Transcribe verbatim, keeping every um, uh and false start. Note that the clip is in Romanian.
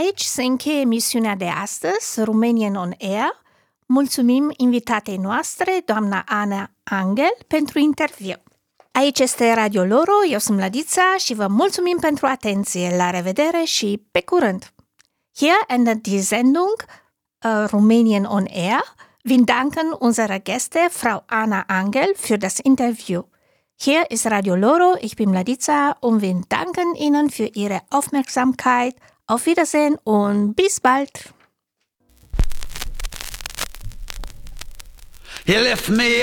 Aici se încheie emisiunea de astăzi, Romanian on Air. Mulțumim invitatei noastre, doamna Ana Angel, pentru interviu. Aici este Radio Loro, eu sunt Mladița și vă mulțumim pentru atenție. La revedere și pe curând! Hier endet die Sendung uh, Romanian on Air. Wir danken unserer Gäste, Frau Ana Angel, für das Interview. Hier ist Radio Loro, ich bin Mladița und wir danken Ihnen für Ihre Aufmerksamkeit. Auf Wiedersehen und bis bald! He left me